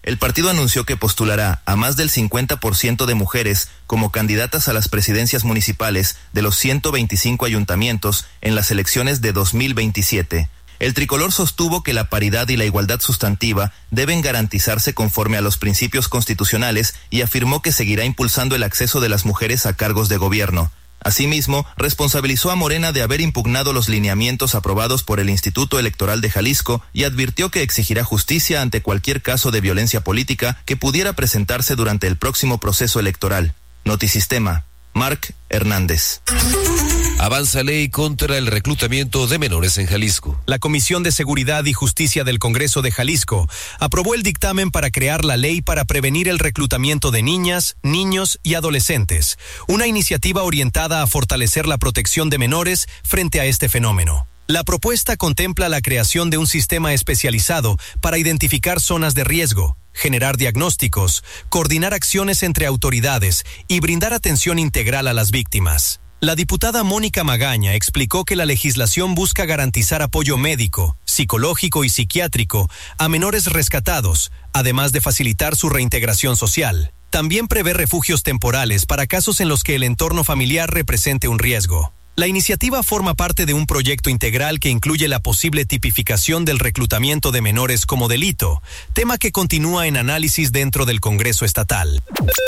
El partido anunció que postulará a más del 50% de mujeres como candidatas a las presidencias municipales de los 125 ayuntamientos en las elecciones de 2027. El tricolor sostuvo que la paridad y la igualdad sustantiva deben garantizarse conforme a los principios constitucionales y afirmó que seguirá impulsando el acceso de las mujeres a cargos de gobierno. Asimismo, responsabilizó a Morena de haber impugnado los lineamientos aprobados por el Instituto Electoral de Jalisco y advirtió que exigirá justicia ante cualquier caso de violencia política que pudiera presentarse durante el próximo proceso electoral. Notisistema, Marc Hernández. Avanza ley contra el reclutamiento de menores en Jalisco. La Comisión de Seguridad y Justicia del Congreso de Jalisco aprobó el dictamen para crear la ley para prevenir el reclutamiento de niñas, niños y adolescentes, una iniciativa orientada a fortalecer la protección de menores frente a este fenómeno. La propuesta contempla la creación de un sistema especializado para identificar zonas de riesgo, generar diagnósticos, coordinar acciones entre autoridades y brindar atención integral a las víctimas. La diputada Mónica Magaña explicó que la legislación busca garantizar apoyo médico, psicológico y psiquiátrico a menores rescatados, además de facilitar su reintegración social. También prevé refugios temporales para casos en los que el entorno familiar represente un riesgo. La iniciativa forma parte de un proyecto integral que incluye la posible tipificación del reclutamiento de menores como delito, tema que continúa en análisis dentro del Congreso estatal.